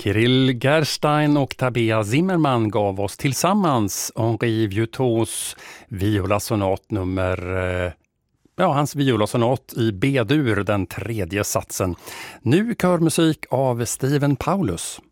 Kirill Gerstein och Tabea Zimmerman gav oss tillsammans Henri Vieuxtemps violasonat hans violasonat i B-dur, den tredje satsen. Nu körmusik av Steven Paulus.